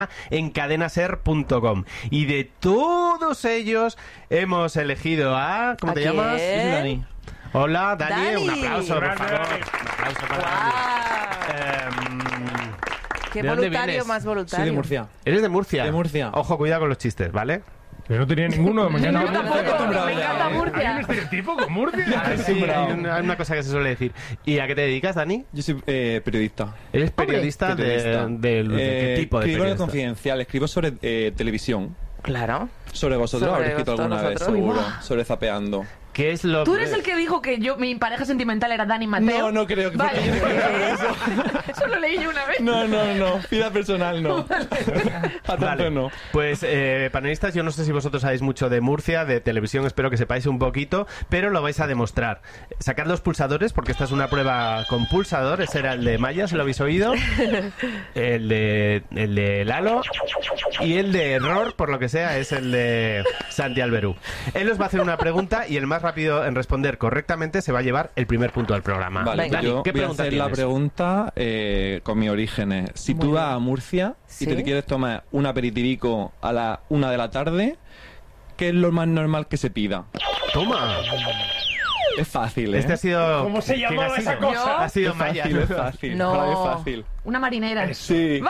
en cadenaser.com. Y de todos ellos hemos elegido a... ¿Cómo te llamas? Yo soy Dani. Hola, Dani. Dani. Un aplauso, por favor. Un aplauso para Dani. Qué ¿De dónde voluntario vienes? más voluntario. Soy de Murcia. ¿Eres de Murcia? De Murcia. Ojo, cuidado con los chistes, ¿vale? Yo no tenía ninguno. Mañana Yo tampoco, me encanta ¿Hay un Murcia. estereotipo con Murcia? Sí, hay una cosa que se suele decir. ¿Y a qué te dedicas, Dani? Yo soy periodista. ¿Eres periodista, Periodista. de qué tipo de escribo en el periodista? Confidencial, escribo sobre televisión. Claro. Sobre vosotros, Sobre habréis escrito alguna vez, nosotros. seguro. Sobre zapeando. ¿Qué es lo ¿Tú eres el que dijo que mi pareja sentimental era Dani Mateo? No creo que Vale. porque yo no creo eso. Eso lo leí yo una vez. No. Vida personal no. A tanto Vale, no. pues panelistas, yo no sé si vosotros sabéis mucho de Murcia, de televisión, espero que sepáis un poquito, pero lo vais a demostrar. Sacad los pulsadores, porque esta es una prueba con pulsador. Ese era el de Maya, si lo habéis oído. El de Lalo. Y el de error, por lo que sea, es el de Santi Alberú. Él os va a hacer una pregunta y el más rápido en responder correctamente se va a llevar el primer punto del programa. Vale, Dani, yo ¿qué voy a pregunta hacer la tienes? pregunta con mis orígenes. Si tú vas a Murcia Sí. y te quieres tomar un aperitivico a la 1 de la tarde, ¿qué es lo más normal que se pida? Toma. Es fácil, ¿eh? Este ha sido... ¿Cómo se ¿quién llamaba ha sido? esa cosa? Ha sido Es Maya. fácil, es fácil. No. Para mí es fácil. Una marinera. Sí.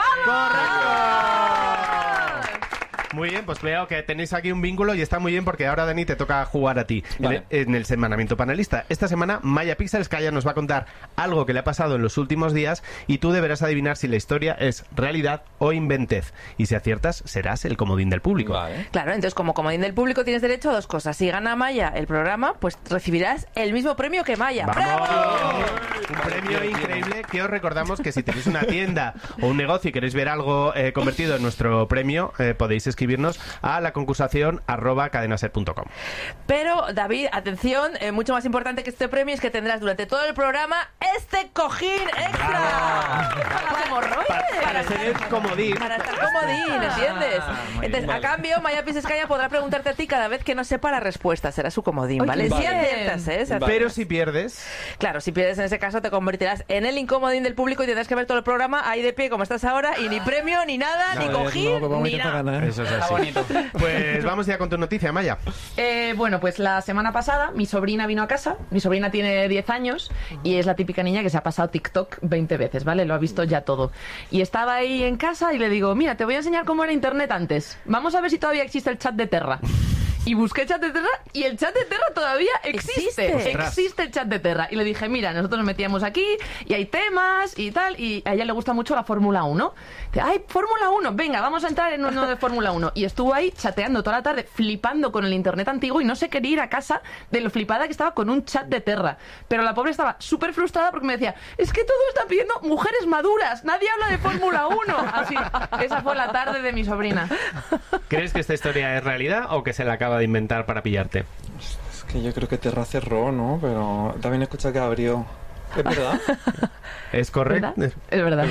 Muy bien, pues veo que tenéis aquí un vínculo y está muy bien porque ahora, Dani, te toca jugar a ti Vale. en el semanamiento panelista. Esta semana, Maya Pixelskaya nos va a contar algo que le ha pasado en los últimos días y tú deberás adivinar si la historia es realidad o inventez. Y si aciertas, serás el comodín del público. Vale. Claro, entonces como comodín del público tienes derecho a dos cosas. Si gana Maya el programa, pues recibirás el mismo premio que Maya. ¡Vamos! ¡Bravo! Un premio increíble que os recordamos que si tenéis una tienda o un negocio y queréis ver algo convertido en nuestro premio, podéis escribirnos a la concursación @cadenaser.com. Pero, David, atención, mucho más importante que este premio es que tendrás durante todo el programa este cojín extra. Para hemorroides. Para ser el comodín. Para estar comodín, ¿entiendes? Entonces, a cambio, Maya Pixelskaya podrá preguntarte a ti cada vez que no sepa la respuesta. Será su comodín, Ay, ¿vale? qué Si bien. aciertas, ¿eh? Si Pero si pierdes... Claro, si pierdes en ese caso te convertirás en el incomodín del público y tendrás que ver todo el programa ahí de pie como estás ahora y ni premio, ni nada, ni cojín, ni nada. Eso es así. Pues vamos ya con tu noticia, Maya. Bueno, pues la semana pasada mi sobrina vino a casa. Mi sobrina tiene 10 años y es la típica niña que se ha pasado TikTok 20 veces, ¿vale? Lo ha visto ya todo. Y estaba ahí en casa y le digo, mira, te voy a enseñar cómo era internet antes. Vamos a ver si todavía existe el chat de Terra. Y busqué chat de Terra y el chat de Terra todavía existe. ¿Existe? Existe el chat de Terra. Y le dije, mira, nosotros nos metíamos aquí y hay temas y tal. Y a ella le gusta mucho la Fórmula 1. Dice, ay, Fórmula 1, venga, vamos a entrar en uno de Fórmula 1. Y estuvo ahí chateando toda la tarde, flipando con el internet antiguo y no se quería ir a casa de lo flipada que estaba con un chat de Terra. Pero la pobre estaba súper frustrada porque me decía, es que todo está pidiendo mujeres maduras, nadie habla de Fórmula 1. Así, esa fue la tarde de mi sobrina. ¿Crees que esta historia es realidad o que se la acaba de inventar para pillarte? Es que yo creo que Terra cerró, ¿no? Pero también he escuchado que abrió. ¿Es verdad? ¿Es correcto? ¿Verdad? Es verdad.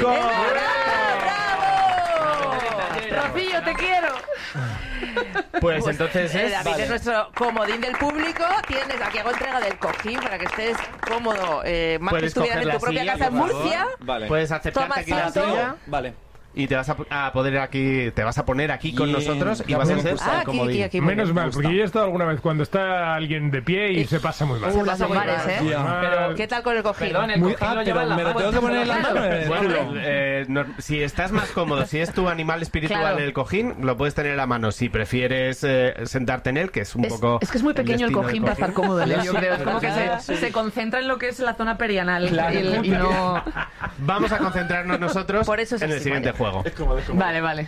¡Bravo! Rocío, te quiero. Pues entonces es... David es nuestro comodín del público. Tienes aquí hago entrega del cojín para que estés cómodo. Más que Puedes estuvieras coger en la tu propia silla, casa en por favor. Murcia. Vale. Puedes acercarte Toma aquí a la asiento. silla Vale. y te vas a poder aquí, te vas a poner aquí con Bien. nosotros y Ya vas a podemos ser pulsar. el comodín. aquí. Menos mal, gusta. porque yo he estado alguna vez cuando está alguien de pie y se pasa muy mal. Se pasa muy mares, mal, ¿eh? Ya. Pero ¿Qué tal con el cojín? Perdón, el Muy, cojín lo pero lleva en la me lo mano. tengo que poner en la Claro. mano. en el Bueno, culo. si estás más cómodo, si es tu animal espiritual Claro. el cojín, lo puedes tener en la mano. Si prefieres sentarte en él, que es un poco... Es que es muy pequeño el destino cojín del para estar cómodo en él, yo Sí, creo. Es como que claro. se concentra en lo que es la zona perianal Claro. y no... Vamos a concentrarnos nosotros Por eso es en el así, siguiente Maya. juego. Es cómodo, es cómodo. Vale, vale.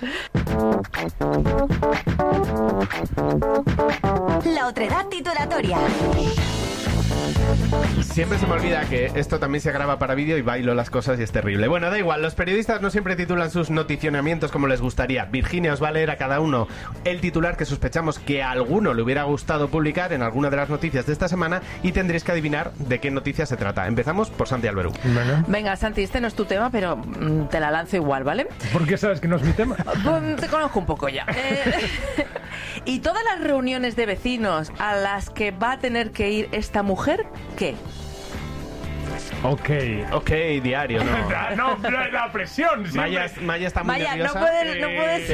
La otredad titulatoria. Siempre se me olvida que esto también se graba para vídeo y bailo las cosas y es terrible. Bueno, da igual, los periodistas no siempre titulan sus noticionamientos como les gustaría. Virginia os va a leer a cada uno el titular que sospechamos que a alguno le hubiera gustado publicar en alguna de las noticias de esta semana y tendréis que adivinar de qué noticia se trata. Empezamos por Santi Alberú. Venga. Venga, Santi, este no es tu tema, pero te la lanzo igual, ¿vale? ¿Por qué sabes que no es mi tema? Te conozco un poco ya. ¿Y todas las reuniones de vecinos a las que va a tener que ir esta mujer, qué? Ok. Ok, diario, ¿no? No, la presión. Siempre. Maya está muy Maya, nerviosa. no puedes